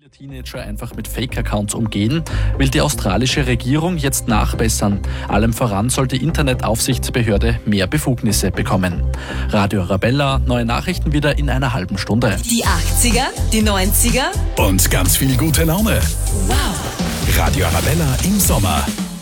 Teenager einfach mit Fake-Accounts umgehen, will die australische Regierung jetzt nachbessern. Allem voran soll die Internetaufsichtsbehörde mehr Befugnisse bekommen. Radio Arabella, neue Nachrichten wieder in einer halben Stunde. Die 80er, die 90er und ganz viel gute Laune. Wow. Radio Arabella im Sommer.